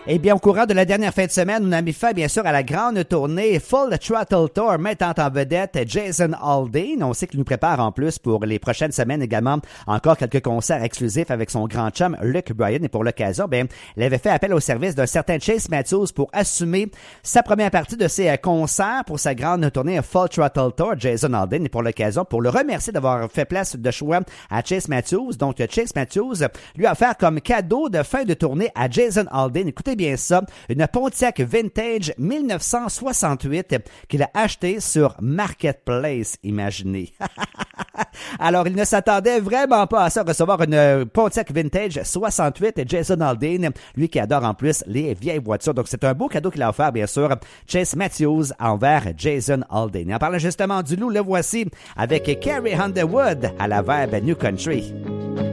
Eh bien, au courant de la dernière fin de semaine, on a mis fin, bien sûr, à la grande tournée Full Throttle Tour, mettant en vedette Jason Aldean. On sait qu'il nous prépare en plus pour les prochaines semaines également encore quelques concerts exclusifs avec son grand chum Luke Bryan. Et pour l'occasion, bien, il avait fait appel au service d'un certain Chase Matthews pour assumer sa première partie de ses concerts pour sa grande tournée Full Throttle Tour, Jason Aldean. Et pour l'occasion, pour le remercier d'avoir fait place de choix à Chase Matthews. Donc, Chase Matthews lui a offert comme cadeau de fin de tournée à Jason Aldean. Écoutez bien ça, une Pontiac Vintage 1968 qu'il a acheté sur Marketplace, imaginez. Alors, il ne s'attendait vraiment pas à ça, recevoir une Pontiac Vintage 68 et Jason Aldean, lui qui adore en plus les vieilles voitures. Donc, c'est un beau cadeau qu'il a offert, bien sûr, Chase Matthews envers Jason Aldean. Et en parlant justement du loup, le voici avec Carrie Underwood à la verbe New Country.